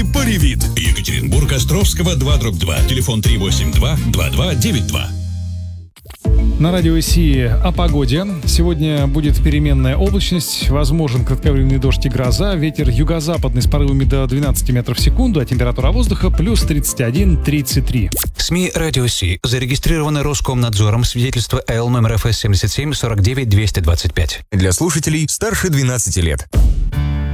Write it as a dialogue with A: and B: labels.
A: «Привит». Екатеринбург, Островского, 2/2. Телефон 382-2292.
B: На радио ИСИ о погоде. Сегодня будет переменная облачность, возможен кратковременный дождь и гроза, ветер юго-западный с порывами до 12 метров в секунду, а температура воздуха плюс 31-33.
C: СМИ «Радио Си» зарегистрированы Роскомнадзором, свидетельство Л номер ФС 77 49 225.
D: Для слушателей старше 12 лет.